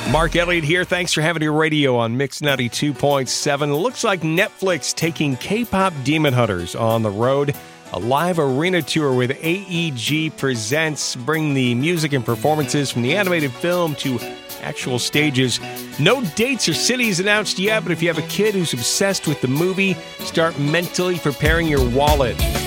Mark Elliott here. Thanks for having your radio on Mix 92.7. Looks like Netflix taking K-pop Demon Hunters on the road. A live arena tour with AEG Presents bring the music and performances from the animated film to actual stages. No dates or cities announced yet, but if you have a kid who's obsessed with the movie, start mentally preparing your wallet.